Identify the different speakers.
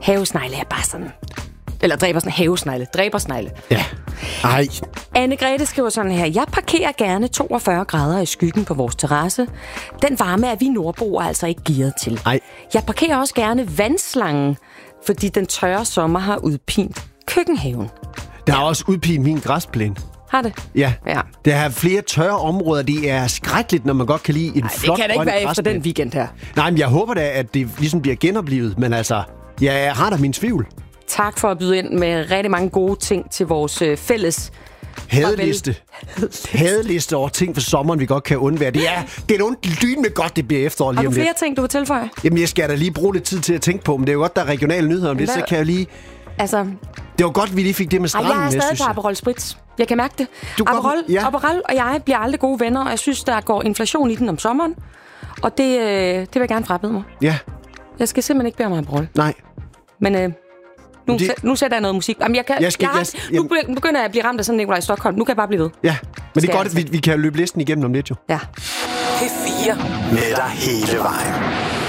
Speaker 1: Havesnegle er bare sådan... Eller dræbersnegle.
Speaker 2: Ja. Ej.
Speaker 1: Anne-Grethe skriver sådan her: Jeg parkerer gerne 42 grader i skyggen på vores terrasse. Den varme er vi nordboer altså ikke gearet til.
Speaker 2: Ej.
Speaker 1: Jeg parkerer også gerne vandslangen, fordi den tørre sommer har udpint køkkenhaven.
Speaker 2: Der har også udpint min græsplæne.
Speaker 1: Har det?
Speaker 2: Ja.
Speaker 1: Ja.
Speaker 2: Der er flere tørre områder. Det er skrækkeligt, når man godt kan lide en flot
Speaker 1: det kan da ikke være efter
Speaker 2: græsplæne.
Speaker 1: den weekend her.
Speaker 2: Nej, men jeg håber da, at det ligesom bliver genoplevet. Men altså, jeg har da min tvivl.
Speaker 1: Tak for at byde ind med rigtig mange gode ting til vores fælles
Speaker 2: Hadeliste over ting for sommeren, vi godt kan undvære. Det er ondt lynende godt, det bliver efterår lige
Speaker 1: Har
Speaker 2: om
Speaker 1: du
Speaker 2: lidt.
Speaker 1: flere ting, du vil tilføje?
Speaker 2: Jamen, jeg skal da lige bruge lidt tid til at tænke på, men det er jo godt, der er regionale nyheder om det, så kan jeg lige...
Speaker 1: Altså...
Speaker 2: Det var godt, vi lige fik det med stranden.
Speaker 1: Jeg er stadig på Aperol Spritz. Jeg kan mærke det. Aperol og jeg bliver aldrig gode venner, og jeg synes, der går inflation i den om sommeren. Og det vil jeg gerne frabede mig.
Speaker 2: Ja.
Speaker 1: Jeg skal simpelthen ikke bede om Aperol.
Speaker 2: Nej.
Speaker 1: Men nu sætter jeg noget musik. Jamen, nu begynder jeg at blive ramt af sådan Nikolaj Stockholm. Nu kan jeg bare blive ved.
Speaker 2: Ja, men det er godt, at vi kan løbe listen igennem om lidt jo.
Speaker 1: Ja.
Speaker 3: P4 med dig hele vejen.